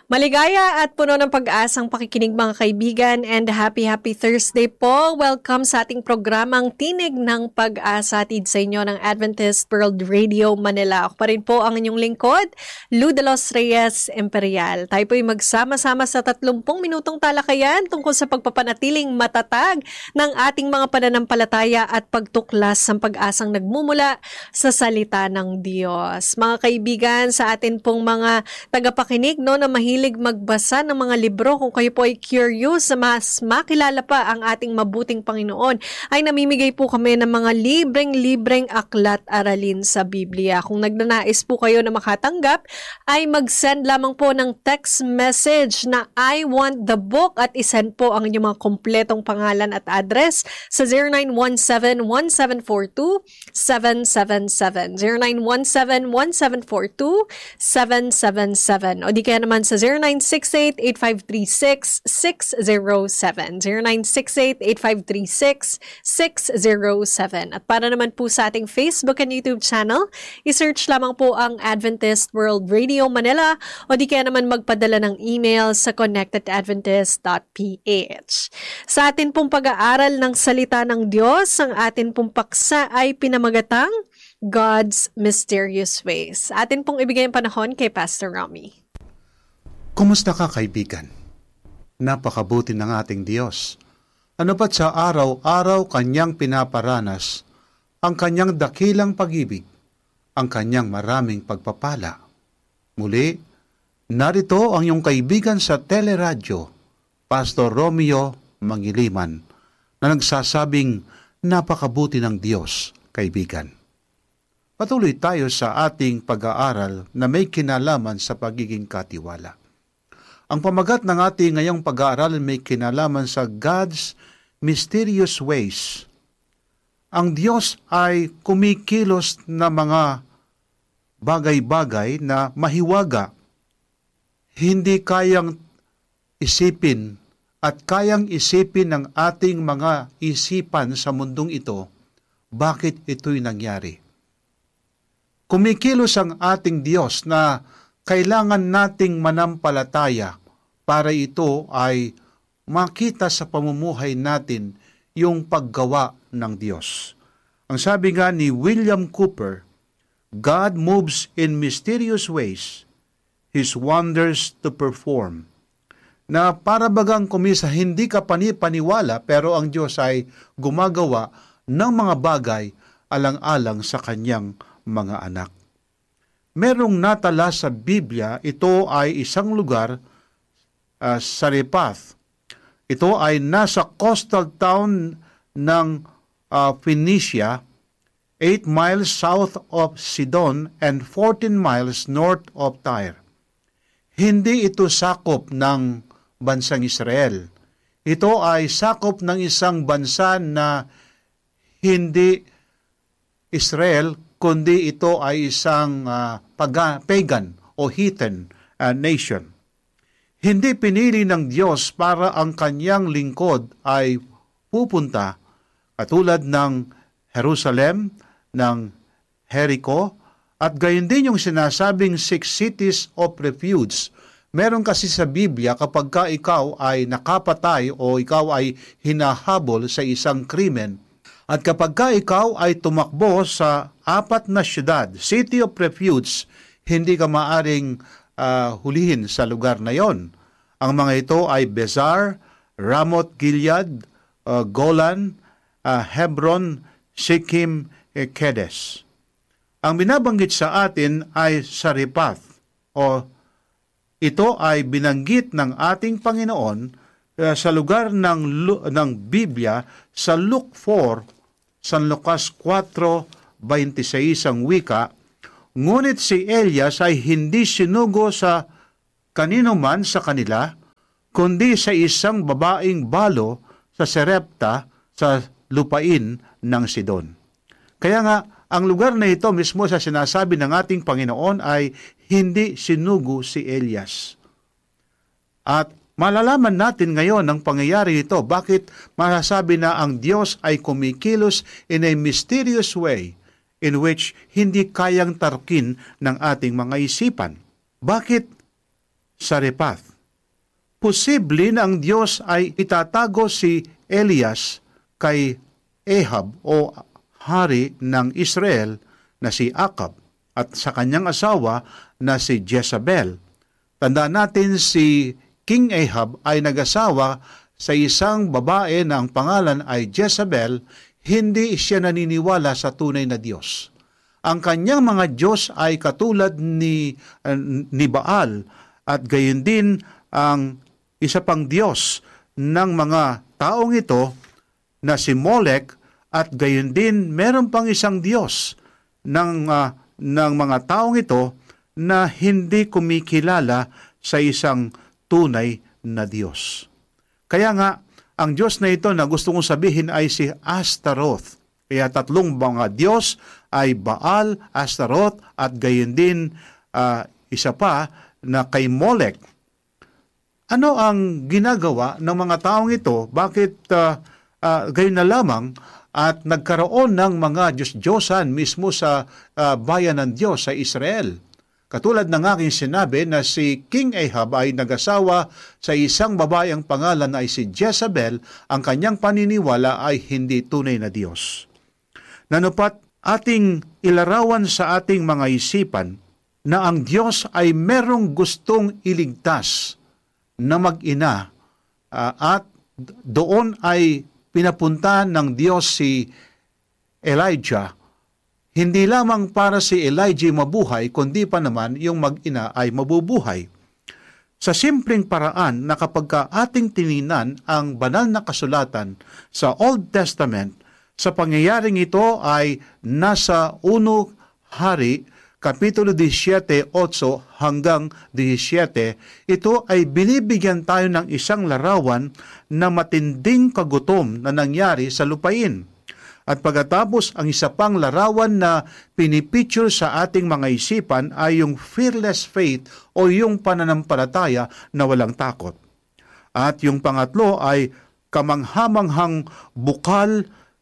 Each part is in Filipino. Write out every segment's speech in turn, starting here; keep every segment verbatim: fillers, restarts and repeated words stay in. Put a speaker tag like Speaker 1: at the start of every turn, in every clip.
Speaker 1: Maligaya at puno ng pag-asang pakikinig mga kaibigan, and happy happy Thursday po. Welcome sa ating programang Tinig ng Pag-asa, hatid sa inyo ng Adventist World Radio Manila. Ako pa rin po ang inyong lingkod, Lou de los Reyes Imperial. Tayo po'y magsama-sama sa tatlumpung minutong talakayan tungkol sa pagpapanatiling matatag ng ating mga pananampalataya at pagtuklas ng pag-asang nagmumula sa salita ng Diyos. Mga kaibigan, sa atin pong mga tagapakinig no, na mahilig magbasa ng mga libro, kung kayo po ay curious sa mas makilala pa ang ating mabuting Panginoon, ay namimigay po kami ng mga libreng-libreng aklat aralin sa Biblia. Kung nagnanais po kayo na makatanggap, ay mag-send lamang po ng text message na I want the book at isend po ang inyong mga kompletong pangalan at address sa zero nine one seven, one seven four two, seven seven seven. zero nine one seven, one seven four two, seven seven seven. O di kaya naman sa zero nine six eight, eight five three six, six zero seven. zero nine six eight, eight five three six, six zero seven. At para naman po sa ating Facebook and YouTube channel, isearch lamang po ang Adventist World Radio Manila o di kaya naman magpadala ng email sa connect at adventist dot p h. Sa atin pong pag-aaral ng salita ng Diyos, ang atin pong paksa ay pinamagatang God's Mysterious Ways. Atin pong ibigay ang panahon kay Pastor Romy.
Speaker 2: Kumusta ka, kaibigan? Napakabuti ng ating Diyos. Ano pat sa araw-araw kanyang pinaparanas ang kanyang dakilang pag-ibig, ang kanyang maraming pagpapala. Muli, narito ang iyong kaibigan sa teleradyo, Pastor Romeo Mangiliman, na nagsasabing napakabuti ng Diyos, kaibigan. Patuloy tayo sa ating pag-aaral na may kinalaman sa pagiging katiwala. Ang pamagat ng ating ngayong pag-aaral may kinalaman sa God's mysterious ways. Ang Diyos ay kumikilos na mga bagay-bagay na mahiwaga, hindi kayang isipin at kayang isipin ng ating mga isipan sa mundong ito, bakit ito'y nangyari. Kumikilos ang ating Diyos na kailangan nating manampalataya para ito ay makita sa pamumuhay natin yung paggawa ng Diyos. Ang sabi nga ni William Cooper, God moves in mysterious ways, His wonders to perform. Na para bagang kumisa, hindi ka panipaniwala pero ang Diyos ay gumagawa ng mga bagay alang-alang sa kanyang mga anak. Merong natala sa Biblia, ito ay isang lugar, uh, Sarephath. Ito ay nasa coastal town ng uh, Phoenicia, eight miles south of Sidon and fourteen miles north of Tyre. Hindi ito sakop ng bansang Israel. Ito ay sakop ng isang bansa na hindi Israel, kundi ito ay isang uh, paga, pagan o heathen uh, nation. Hindi pinili ng Diyos para ang kanyang lingkod ay pupunta katulad ng Jerusalem, ng Jericho, at gayon din yung sinasabing six cities of refuge. Meron kasi sa Biblia kapag ka ikaw ay nakapatay o ikaw ay hinahabol sa isang krimen, at kapag ka ikaw ay tumakbo sa apat na syudad, city of refuge, hindi ka maaring uh, hulihin sa lugar na yon. Ang mga ito ay Bezar, Ramoth Gilead, uh, Golan, uh, Hebron, Shechem, eh, Kedes. Ang binabanggit sa atin ay Sarephath, o ito ay binanggit ng ating Panginoon uh, sa lugar ng, ng Biblia sa Luke four, San Lucas four twenty-six ang wika, ngunit si Elias ay hindi sinugo sa kanino man sa kanila, kundi sa isang babaeng balo sa Sarepta sa lupain ng Sidon. Kaya nga, ang lugar na ito mismo sa sinasabi ng ating Panginoon ay hindi sinugo si Elias. At malalaman natin ngayon ang pangyayari ito. Bakit masasabi na ang Diyos ay kumikilos in a mysterious way in which hindi kayang tarkin ng ating mga isipan? Bakit Sarepath. Posible na ang Diyos ay itatago si Elias kay Ahab o hari ng Israel na si Akab at sa kanyang asawa na si Jezebel. Tandaan natin si King Ahab ay nag-asawa sa isang babae na ang pangalan ay Jezebel. Hindi siya naniniwala sa tunay na Diyos. Ang kanyang mga Diyos ay katulad ni, uh, ni Baal at gayon din ang isa pang Diyos ng mga taong ito na si Molech at gayon din meron pang isang Diyos ng, uh, ng mga taong ito na hindi kumikilala sa isang tunay na Diyos. Kaya nga, ang Diyos na ito na gusto kong sabihin ay si Astaroth. Kaya tatlong mga Diyos ay Baal, Astaroth at gayon din uh, isa pa na kay Molech. Ano ang ginagawa ng mga taong ito? Bakit uh, uh, gayon na lamang at nagkaroon ng mga Diyos-Diyosan mismo sa uh, bayan ng Diyos sa Israel? Katulad ng aking sinabi na si King Ahab ay nag-asawa sa isang babae ang pangalan ay si Jezebel, ang kanyang paniniwala ay hindi tunay na Diyos. Nanupat ating ilarawan sa ating mga isipan na ang Diyos ay merong gustong iligtas na mag-ina uh, at doon ay pinapunta ng Diyos si Elijah. Hindi lamang para si Elijah mabuhay, kundi pa naman yung mag-ina ay mabubuhay. Sa simpleng paraan na kapag ka ating tininan ang banal na kasulatan sa Old Testament, sa pangyayaring ito ay nasa uno Hari, Kapitulo seventeen, eight hanggang seventeen, ito ay binibigyan tayo ng isang larawan na matinding kagutom na nangyari sa lupain. At pagkatapos, ang isa pang larawan na pinipicture sa ating mga isipan ay yung fearless faith o yung pananampalataya na walang takot. At yung pangatlo ay kamanghamanghang bukal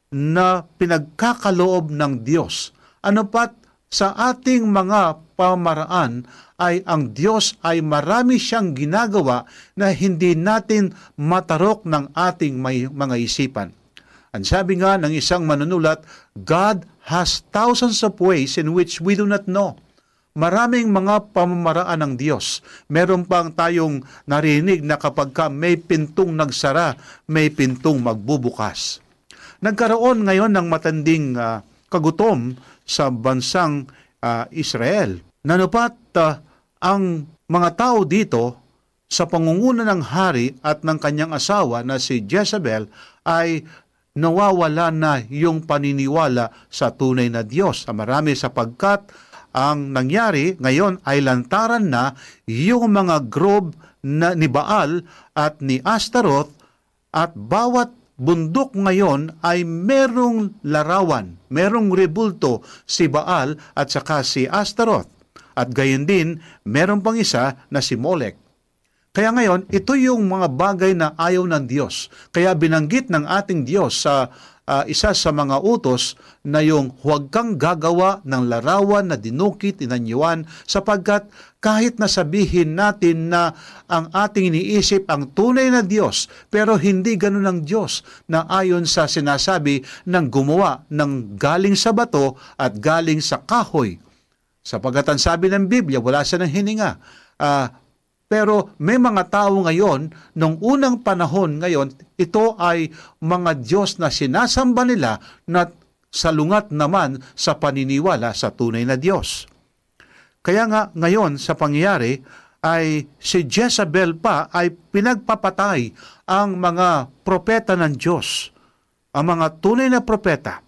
Speaker 2: na pinagkakaloob ng Diyos. Ano pat sa ating mga pamaraan ay ang Diyos ay marami siyang ginagawa na hindi natin matarok ng ating may, mga isipan. Ang sabi nga ng isang manunulat, God has thousands of ways in which we do not know. Maraming mga pamamaraan ng Diyos. Meron pang tayong narinig na kapag ka may pintong nagsara, may pintong magbubukas. Nagkaroon ngayon ng matanding uh, kagutom sa bansang uh, Israel. Nanupat uh, ang mga tao dito sa pangunguna ng hari at ng kanyang asawa na si Jezebel ay nawawala na yung paniniwala sa tunay na Diyos. Marami sapagkat ang nangyari ngayon ay lantaran na yung mga grob na ni Baal at ni Astaroth at bawat bundok ngayon ay merong larawan, merong rebulto si Baal at saka si Astaroth. At gayon din, meron pang isa na si Molech. Kaya ngayon, ito yung mga bagay na ayaw ng Diyos. Kaya binanggit ng ating Diyos sa uh, isa sa mga utos na yung huwag kang gagawa ng larawan na dinukit, inanyuan, sapagkat kahit nasabihin natin na ang ating iniisip ang tunay na Diyos, pero hindi ganun ang Diyos na ayon sa sinasabi ng gumawa ng galing sa bato at galing sa kahoy. Sapagkat ang sabi ng Biblia, wala siya ng hininga. Uh, pero may mga tao ngayon, nung unang panahon ngayon, ito ay mga Diyos na sinasamba nila na salungat naman sa paniniwala sa tunay na Diyos. Kaya nga ngayon sa pangyayari ay si Jezebel pa ay pinagpapatay ang mga propeta ng Diyos, ang mga tunay na propeta.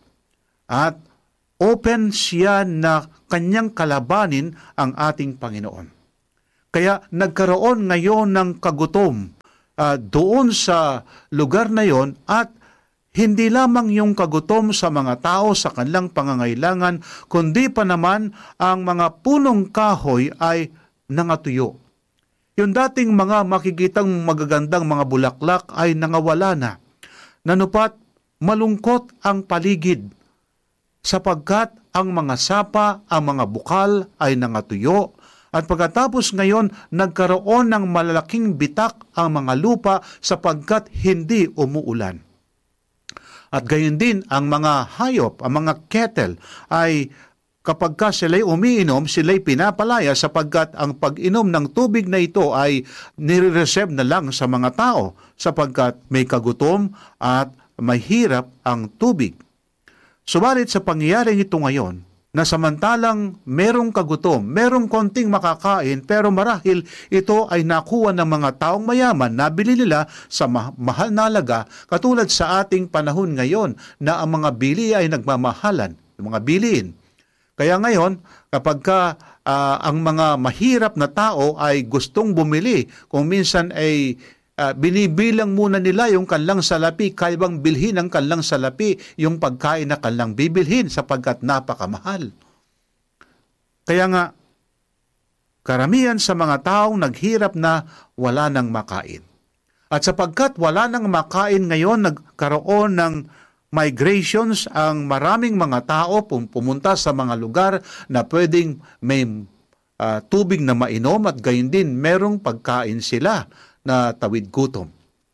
Speaker 2: At open siya na kanyang kalabanin ang ating Panginoon. Kaya nagkaroon ngayon ng kagutom uh, doon sa lugar na yon at hindi lamang yung kagutom sa mga tao sa kanilang pangangailangan, kundi pa naman ang mga punong kahoy ay nangatuyo. Yung dating mga makikitang magagandang mga bulaklak ay nangawala na. Nanupat, malungkot ang paligid sapagkat ang mga sapa, ang mga bukal ay nangatuyo At pagkatapos ngayon, nagkaroon ng malalaking bitak ang mga lupa sapagkat hindi umuulan. At gayon din ang mga hayop, ang mga cattle ay kapag ka sila'y umiinom, sila'y pinapalaya sapagkat ang pag-inom ng tubig na ito ay nire-reserve na lang sa mga tao sapagkat may kagutom at mahirap ang tubig. Subalit sa pangyayaring ito ngayon, na samantalang merong kagutom, merong konting makakain, pero marahil ito ay nakuha ng mga taong mayaman, nabili nila sa ma- mahal na halaga, katulad sa ating panahon ngayon na ang mga bili ay nagmamahalan, mga biliin. Kaya ngayon, kapag ka, uh, ang mga mahirap na tao ay gustong bumili, kung minsan ay Uh, binibilang muna nila yung kanlang salapi, kaya bang bilhin ang kanlang salapi yung pagkain na kanlang bibilhin sapagkat napakamahal. Kaya nga, karamihan sa mga taong naghirap na wala nang makain. At sapagkat wala nang makain ngayon, nagkaroon ng migrations ang maraming mga tao pumunta sa mga lugar na pwedeng may uh, tubig na mainom at gayon din merong pagkain sila na tawid gutom.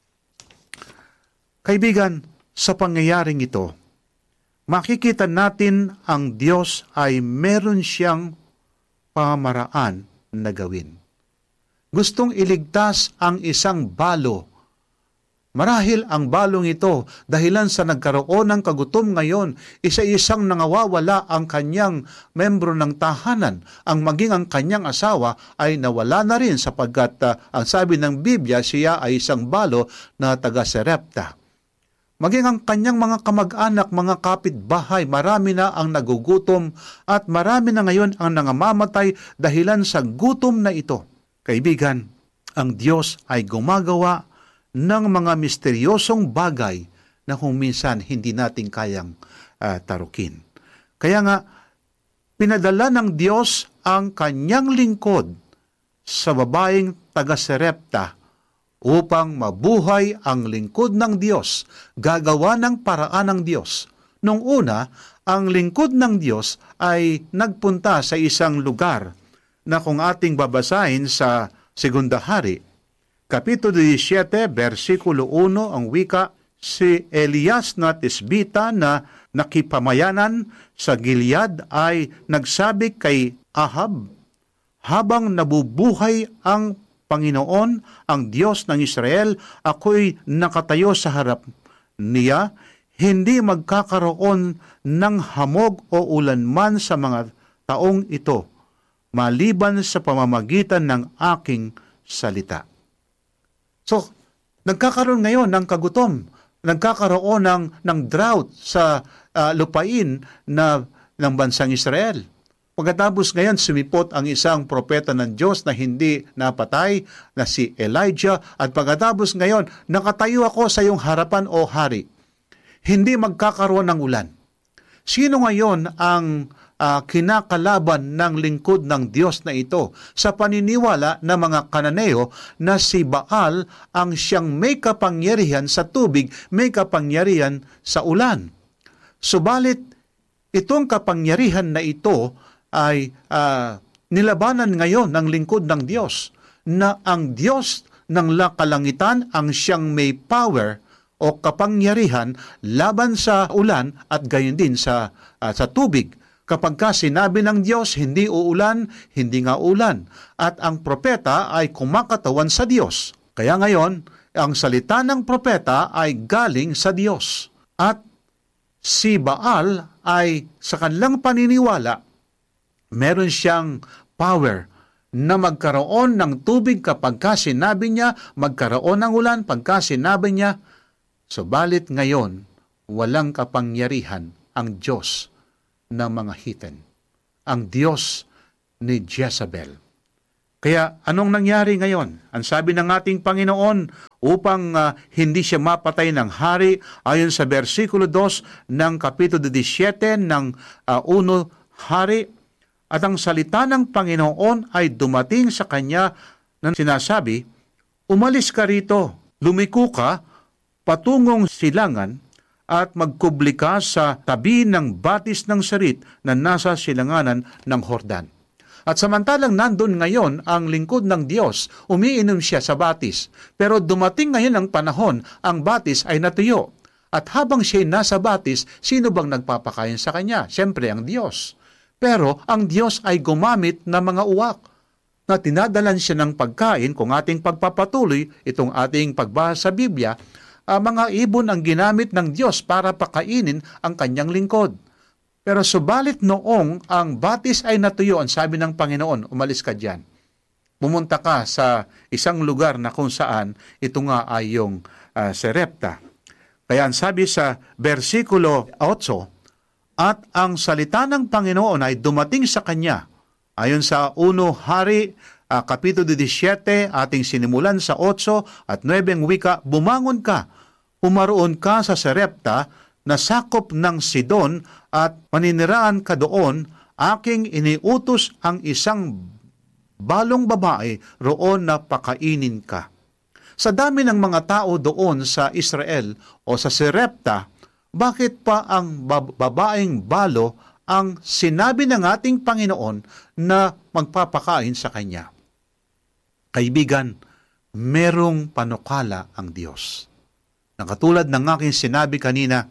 Speaker 2: Kaibigan, sa pangyayaring ito, makikita natin ang Diyos ay meron siyang pamaraan na gawin. Gustong iligtas ang isang balo. Marahil ang balong ito, dahilan sa nagkaroon ng kagutom ngayon, isa-isang nangawawala ang kanyang membro ng tahanan. Ang maging ang kanyang asawa ay nawala na rin sapagkat uh, ang sabi ng Biblia, siya ay isang balo na taga Sarepta. Maging ang kanyang mga kamag-anak, mga kapitbahay, marami na ang nagugutom at marami na ngayon ang nangamamatay dahilan sa gutom na ito. Kaibigan, ang Diyos ay gumagawa ng mga misteryosong bagay na kung minsan hindi natin kayang uh, tarukin. Kaya nga, pinadala ng Diyos ang kanyang lingkod sa babaeng taga-Sarepta upang mabuhay ang lingkod ng Diyos, gagawa ng paraan ng Diyos. Nung una, ang lingkod ng Diyos ay nagpunta sa isang lugar na kung ating babasahin sa Segunda Hari, Kapitulo seventeen, versikulo one, ang wika, si Elias na Tisbita na nakipamayanan sa Gilead ay nagsabi kay Ahab, habang nabubuhay ang Panginoon, ang Diyos ng Israel, ako'y nakatayo sa harap niya, hindi magkakaroon ng hamog o ulanman sa mga taong ito, maliban sa pamamagitan ng aking salita. So, nagkakaroon ngayon ng kagutom, nagkakaroon ng, ng drought sa uh, lupain na, ng bansang Israel. Pagkatapos ngayon, sumipot ang isang propeta ng Diyos na hindi napatay, na si Elijah, at pagkatapos ngayon, nakatayo ako sa iyong harapan, o hari. Hindi magkakaroon ng ulan. Sino ngayon ang uh, kinakalaban ng lingkod ng Diyos na ito sa paniniwala ng mga Kananeo na si Baal ang siyang may kapangyarihan sa tubig, may kapangyarihan sa ulan. Subalit, itong kapangyarihan na ito ay uh, nilabanan ngayon ng lingkod ng Diyos, na ang Diyos ng kalangitan ang siyang may power o kapangyarihan laban sa ulan at gayon din sa, uh, sa tubig. Kapag ka sinabi ng Diyos, hindi uulan, hindi nga ulan. At ang propeta ay kumakatawan sa Diyos. Kaya ngayon, ang salita ng propeta ay galing sa Diyos. At si Baal ay sa kanilang paniniwala, meron siyang power na magkaroon ng tubig kapag ka sinabi niya, magkaroon ng ulan pagka sinabi niya. Subalit ngayon, walang kapangyarihan ang Diyos ng mga heathen, ang Diyos ni Jezebel. Kaya anong nangyari ngayon? Ang sabi ng ating Panginoon, upang uh, hindi siya mapatay ng hari, ayon sa versikulo two ng Kapitulo seventeen ng uh, uno Hari, at ang salita ng Panginoon ay dumating sa kanya na sinasabi, umalis ka rito, lumiko ka, patungong silangan, at magkubli ka sa tabi ng batis ng sarit na nasa silanganan ng Hordan. At samantalang nandun ngayon ang lingkod ng Diyos, umiinom siya sa batis. Pero dumating ngayon ang panahon, ang batis ay natuyo. At habang siya nasa batis, sino bang nagpapakain sa kanya? Siyempre ang Diyos. Pero ang Diyos ay gumamit ng mga uwak na tinadalan siya ng pagkain. Kung ating pagpapatuloy, itong ating pagbahas sa Biblia, uh, mga ibon ang ginamit ng Diyos para pakainin ang kanyang lingkod. Pero subalit noong ang batis ay natuyo, ang sabi ng Panginoon, umalis ka diyan. Pumunta ka sa isang lugar na kung saan ito nga ay yung uh, Sarepta. Kaya ang sabi sa versikulo eight, at ang salita ng Panginoon ay dumating sa kanya. Ayon sa Unang Hari, uh, Kapitulo seventeen, ating sinimulan sa eight at nine wika, bumangon ka, pumaroon ka sa Sarepta, na sakop ng Sidon at maniniraan ka doon, aking iniutos ang isang balong babae roon na pakainin ka. Sa dami ng mga tao doon sa Israel o sa Sarepta, bakit pa ang babaeng balo ang sinabi ng ating Panginoon na magpapakain sa kanya? Kaibigan, merong panukala ang Diyos. Nakatulad ng aking sinabi kanina,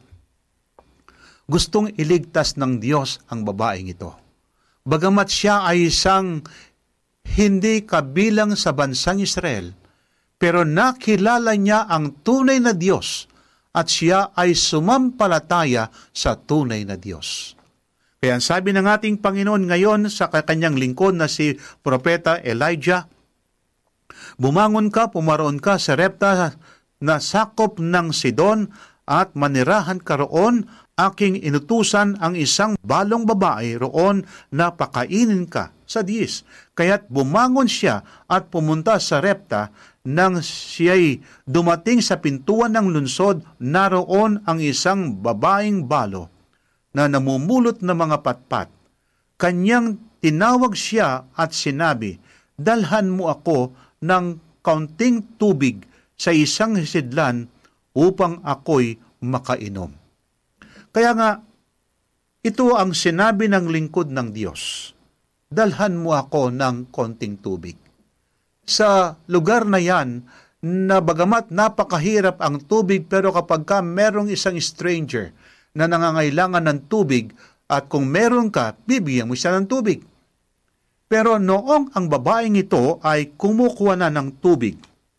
Speaker 2: gustong iligtas ng Diyos ang babaeng ito. Bagamat siya ay isang hindi kabilang sa bansang Israel, pero nakilala niya ang tunay na Diyos at siya ay sumampalataya sa tunay na Diyos. Kaya ang sabi ng ating Panginoon ngayon sa kanyang lingkod na si Propeta Elijah, bumangon ka, pumaroon ka sa Sarepta na sakop ng Sidon at manirahan ka roon, aking inutusan ang isang balong babae roon na pakainin ka sa diis. Kaya't bumangon siya at pumunta sa Sarepta. Nang siya'y dumating sa pintuan ng lungsod, naroon ang isang babaeng balo na namumulot ng mga patpat. Kanyang tinawag siya at sinabi, dalhan mo ako ng kaunting tubig sa isang sidlan upang ako'y makainom. Kaya nga, ito ang sinabi ng lingkod ng Diyos, dalhan mo ako ng konting tubig. Sa lugar na yan, na bagamat napakahirap ang tubig, pero kapag ka merong isang stranger na nangangailangan ng tubig, at kung meron ka, bibigyan mo siya ng tubig. Pero noong ang babaeng ito ay kumukuha na ng tubig,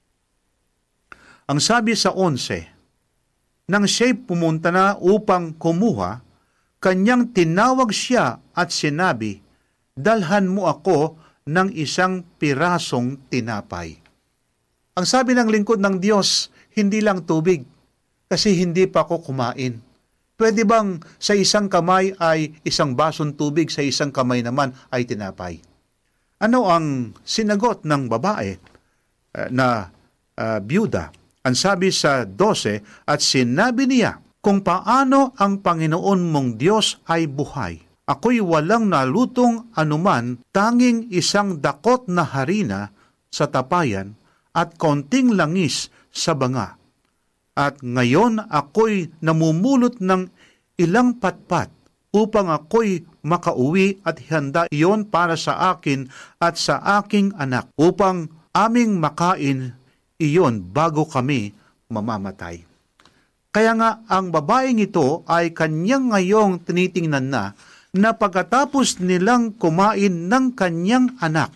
Speaker 2: ang sabi sa eleven, nang siya'y pumunta na upang kumuha, kanyang tinawag siya at sinabi, dalhan mo ako ng isang pirasong tinapay. Ang sabi ng lingkod ng Diyos, hindi lang tubig, kasi hindi pa ako kumain. Pwede bang sa isang kamay ay isang basong tubig, sa isang kamay naman ay tinapay? Ano ang sinagot ng babae uh, na uh, byuda? Ang sabi sa twelve, at sinabi niya, kung paano ang Panginoon mong Diyos ay buhay, ako'y walang nalutong anuman, tanging isang dakot na harina sa tapayan at konting langis sa banga. At ngayon ako'y namumulot ng ilang patpat upang ako'y makauwi at handa iyon para sa akin at sa aking anak, upang aming makain iyon bago kami mamamatay. Kaya nga ang babaeng ito ay kanyang ngayong tinitingnan na, na pagkatapos nilang kumain ng kanyang anak,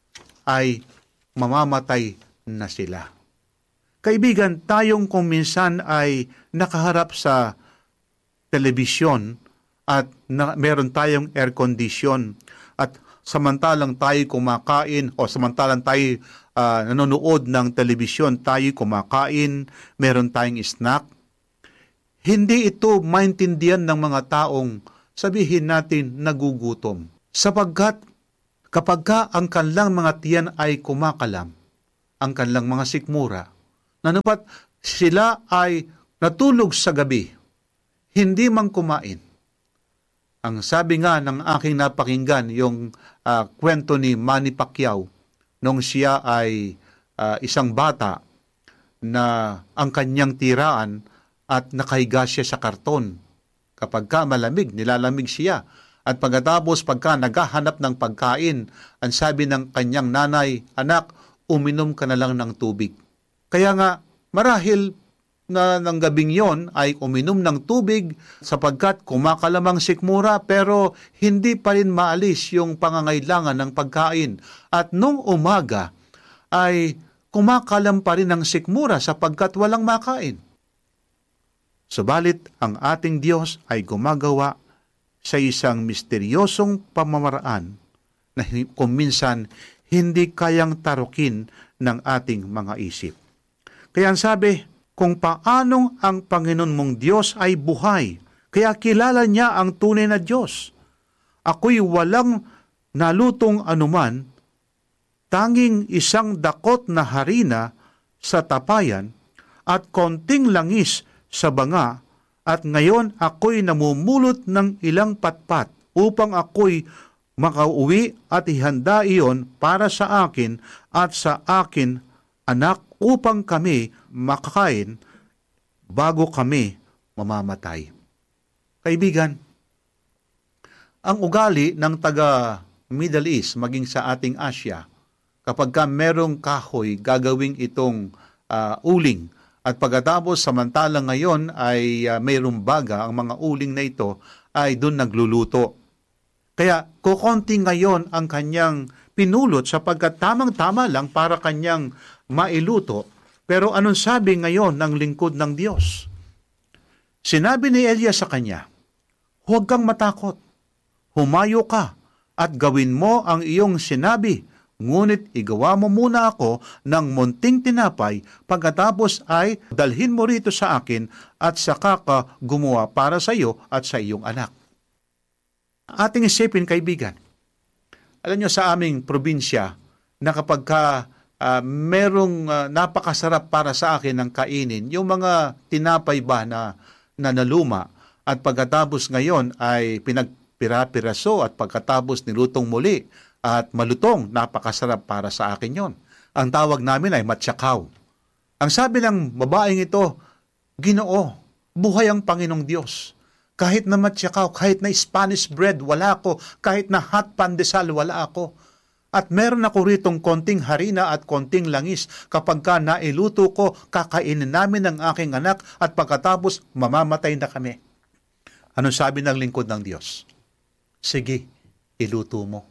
Speaker 2: ay mamamatay na sila. Kaibigan, tayong kung minsan ay nakaharap sa telebisyon at na, meron tayong air condition at samantalang tayo kumakain o samantalang tayo uh, nanonood ng telebisyon, tayo kumakain, meron tayong snack, hindi ito maintindihan ng mga taong sabihin natin nagugutom. Sapagkat kapag ka ang kanilang mga tiyan ay kumakalam, ang kanilang mga sikmura, nanupat sila ay natulog sa gabi, hindi man kumain. Ang sabi nga ng aking napakinggan, yung uh, kwento ni Manny Pacquiao, nung siya ay uh, isang bata na ang kanyang tiraan at nakahiga siya sa karton. Kapag ka malamig, nilalamig siya. At pagkatapos pagka naghahanap ng pagkain, ang sabi ng kanyang nanay, "Anak, uminom ka na lang ng tubig." Kaya nga, marahil na ng gabing yon ay uminom ng tubig sapagkat kumakalamang sikmura pero hindi pa rin maalis yung pangangailangan ng pagkain. At nung umaga ay kumakalam pa rin ng sikmura sapagkat walang makain. Subalit ang ating Diyos ay gumagawa sa isang misteryosong pamamaraan na kung minsan hindi kayang tarukin ng ating mga isip. Kaya ang sabi, kung paanong ang Panginoon mong Diyos ay buhay, kaya kilala niya ang tunay na Diyos. Ako'y walang nalutong anuman, tanging isang dakot na harina sa tapayan at konting langis sa banga, at ngayon ako'y namumulot ng ilang patpat upang ako'y makauwi at ihanda iyon para sa akin at sa akin anak upang kami makakain bago kami mamamatay. Kaibigan, ang ugali ng taga Middle East maging sa ating Asia, kapag ka merong kahoy, gagawing itong uh, uling. At pagkatapos, samantalang ngayon ay uh, mayroong baga, ang mga uling na ito ay doon nagluluto. Kaya kukonti ngayon ang kanyang pinulot sapagkat tamang-tama lang para kanyang mailuto. Pero anong sabi ngayon ng lingkod ng Diyos? Sinabi ni Elias sa kanya, "Huwag kang matakot, humayo ka at gawin mo ang iyong sinabi. Ngunit igawa mo muna ako ng munting tinapay, pagkatapos ay dalhin mo rito sa akin at saka ka gumawa para sa iyo at sa iyong anak." Ating isipin, kaibigan, alam nyo sa aming probinsya na kapag ka uh, merong uh, napakasarap para sa akin ng kainin, yung mga tinapay ba na, na naluma at pagkatapos ngayon ay pinagpira-piraso at pagkatapos nilutong muli, at malutong, napakasarap para sa akin yon. Ang tawag namin ay matsakaw. Ang sabi ng babaeng ito, "Ginoo, buhay ang Panginoong Diyos. Kahit na matsakaw, kahit na Spanish bread, wala ako. Kahit na hot pandesal, wala ako. At meron ako ritong konting harina at konting langis. Kapag ka nailuto ko, kakainin namin ng aking anak at pagkatapos mamamatay na kami." Anong sabi ng lingkod ng Diyos? "Sige, iluto mo.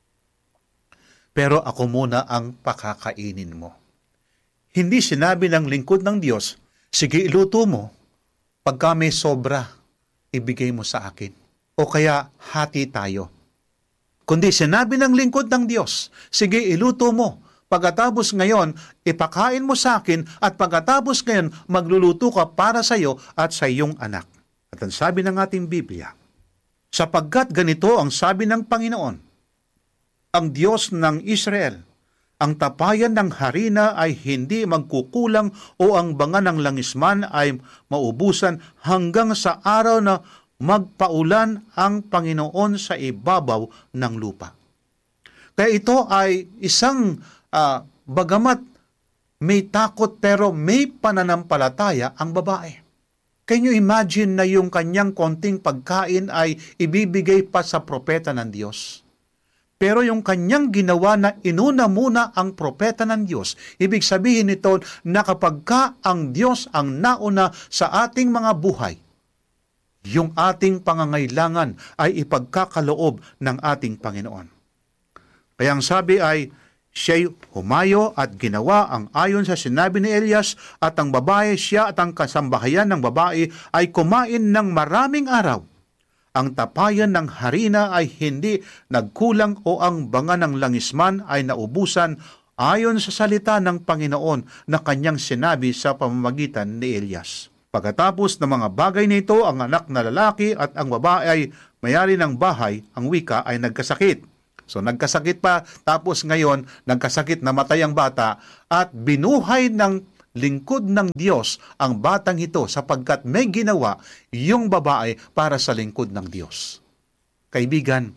Speaker 2: Pero ako muna ang pakakainin mo." Hindi sinabi ng lingkod ng Diyos, "Sige, iluto mo. Pagka may sobra, ibigay mo sa akin. O kaya hati tayo." Kundi sinabi ng lingkod ng Diyos, "Sige, iluto mo. Pagkatapos ngayon, ipakain mo sa akin at pagkatapos ngayon, magluluto ka para sa iyo at sa iyong anak." At ang sabi ng ating Biblia, "Sapagkat ganito ang sabi ng Panginoon, ang Diyos ng Israel, ang tapayan ng harina ay hindi magkukulang o ang banga ng langisman ay maubusan hanggang sa araw na magpaulan ang Panginoon sa ibabaw ng lupa." Kaya ito ay isang uh, bagamat may takot pero may pananampalataya ang babae. Can you imagine na yung kanyang konting pagkain ay ibibigay pa sa propeta ng Diyos? Pero yung kanyang ginawa na inuna muna ang propeta ng Diyos, ibig sabihin nito na kapag ka ang Diyos ang nauna sa ating mga buhay, yung ating pangangailangan ay ipagkakaloob ng ating Panginoon. Kaya ang sabi ay, siya'y humayo at ginawa ang ayon sa sinabi ni Elias, at ang babae, siya at ang kasambahayan ng babae ay kumain ng maraming araw. Ang tapayan ng harina ay hindi nagkulang o ang banga ng langisman ay naubusan ayon sa salita ng Panginoon na kanyang sinabi sa pamamagitan ni Elias. Pagkatapos ng mga bagay nito, ang anak na lalaki at ang babae ay may-ari ng bahay, ang wika ay nagkasakit. So nagkasakit pa, tapos ngayon nagkasakit, namatay ang bata at binuhay ng lingkod ng Diyos ang batang ito sapagkat may ginawa yung babae para sa lingkod ng Diyos. Kaibigan,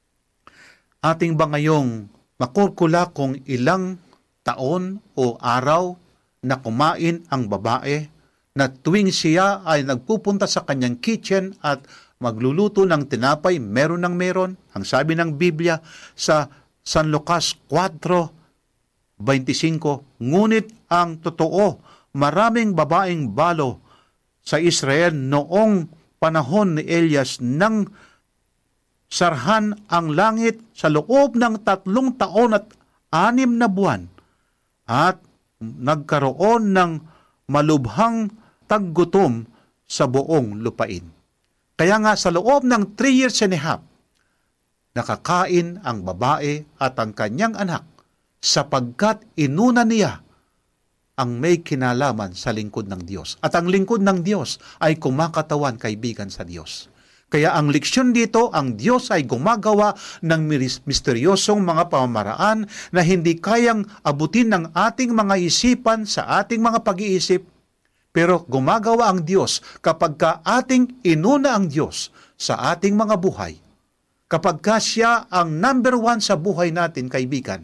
Speaker 2: ating ba ngayong makurkula kung ilang taon o araw na kumain ang babae na tuwing siya ay nagpupunta sa kanyang kitchen at magluluto ng tinapay, meron ng meron. Ang sabi ng Biblia sa San Lucas four twenty-five, ngunit ang totoo, maraming babaeng balo sa Israel noong panahon ni Elias nang sarhan ang langit sa loob ng tatlong taon at anim na buwan at nagkaroon ng malubhang taggutom sa buong lupain. Kaya nga sa loob ng three years and a half, nakakain ang babae at ang kanyang anak sapagkat inuna niya ang may kinalaman sa lingkod ng Diyos. At ang lingkod ng Diyos ay kumakatawan, kaibigan, sa Diyos. Kaya ang leksyon dito, ang Diyos ay gumagawa ng misteryosong mga pamamaraan na hindi kayang abutin ng ating mga isipan sa ating mga pag-iisip. Pero gumagawa ang Diyos kapag ka ating inuna ang Diyos sa ating mga buhay. Kapag ka siya ang number one sa buhay natin, kaibigan,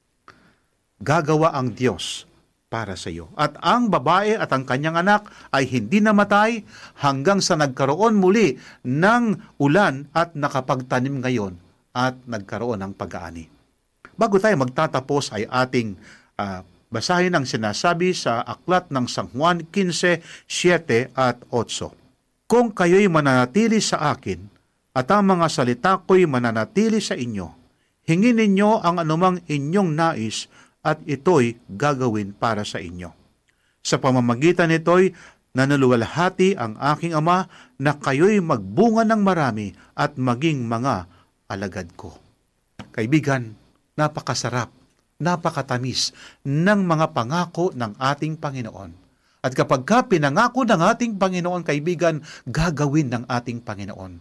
Speaker 2: gagawa ang Diyos para sa iyo. At ang babae at ang kanyang anak ay hindi namatay hanggang sa nagkaroon muli ng ulan at nakapagtanim ngayon at nagkaroon ng pag-aani. Bago tayo magtatapos ay ating uh, basahin ang sinasabi sa aklat ng San Juan fifteen, seven at eight. Kung kayo'y mananatili sa akin at ang mga salita ko'y mananatili sa inyo, hingin ninyo ang anumang inyong nais at ito'y gagawin para sa inyo. Sa pamamagitan nito'y nanuluwalhati ang aking Ama na kayo'y magbunga ng marami at maging mga alagad ko. Kaibigan, napakasarap, napakatamis ng mga pangako ng ating Panginoon. At kapag ka pinangako ng ating Panginoon, kaibigan, gagawin ng ating Panginoon.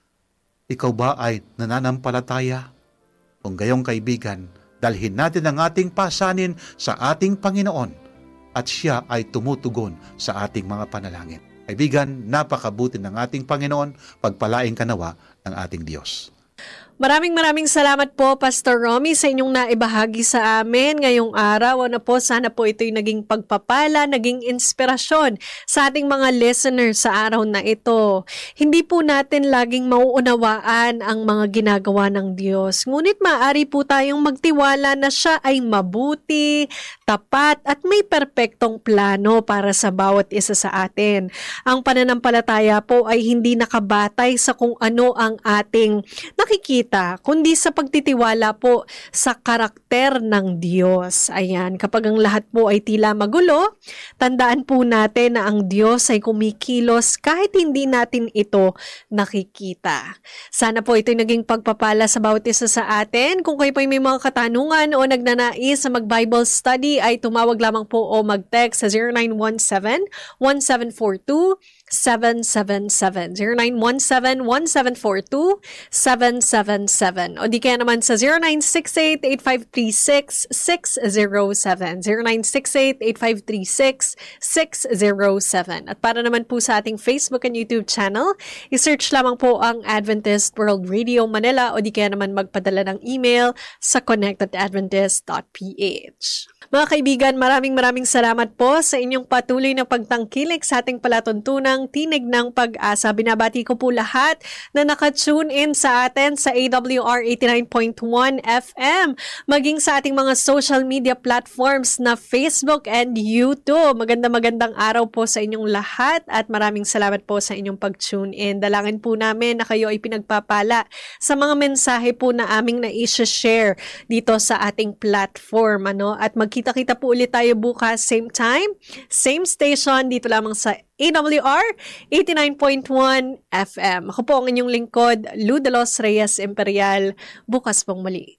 Speaker 2: Ikaw ba ay nananampalataya? Kung gayong kaibigan, dalhin natin ang ating pasanin sa ating Panginoon at siya ay tumutugon sa ating mga panalangin. Kaibigan, napakabuti ng ating Panginoon, pagpalaing kanawa ng ating Diyos.
Speaker 1: Maraming maraming salamat po, Pastor Romy, sa inyong naibahagi sa amin ngayong araw. Ano po, sana po ito'y naging pagpapala, naging inspirasyon sa ating mga listeners sa araw na ito. Hindi po natin laging mauunawaan ang mga ginagawa ng Diyos. Ngunit maaari po tayong magtiwala na siya ay mabuti, tapat, at may perpektong plano para sa bawat isa sa atin. Ang pananampalataya po ay hindi nakabatay sa kung ano ang ating nakikita, kundi sa pagtitiwala po sa karakter ng Diyos. Ayan, kapag ang lahat po ay tila magulo, tandaan po natin na ang Diyos ay kumikilos kahit hindi natin ito nakikita. Sana po ito'y naging pagpapala sa bawat isa sa atin. Kung kayo po may mga katanungan o nagnanais sa mag-Bible study, ay tumawag lamang po o mag-text sa zero nine one seven, one seven four two, seven seven seven. zero nine one seven, one seven four two, seven seven seven. O di kaya naman sa zero nine six eight, eight five three six, six zero seven. zero nine six eight, eight five three six, six zero seven. At para naman po sa ating Facebook and YouTube channel, isearch lamang po ang Adventist World Radio Manila o di kaya naman magpadala ng email sa connect at adventist dot p h. Mga kaibigan, maraming maraming salamat po sa inyong patuloy na pagtangkilik sa ating palatuntunang Tinig ng Pag-asa. Binabati ko po lahat na nakatune in sa atin sa A W R eighty-nine point one F M, maging sa ating mga social media platforms na Facebook and YouTube. Maganda-magandang araw po sa inyong lahat at maraming salamat po sa inyong pag-tune in. Dalangin po namin na kayo ay pinagpapala sa mga mensahe po na aming na-share dito sa ating platform. Ano? At magkita-kita po ulit tayo bukas, same time, same station, dito lamang sa A W R eighty-nine point one F M. Ako po ang inyong lingkod, Lou de los Reyes Imperial. Bukas pong muli.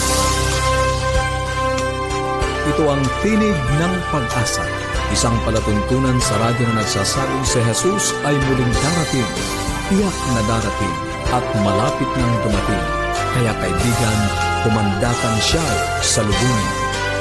Speaker 3: Ito ang Tinig ng Pag-asa, isang palatuntunan sa radyo na nagsasabing si Jesus ay muling darating, tiyak na darating at malapit nang dumating. Kaya kaibigan, kumandatan siya sa lubungin.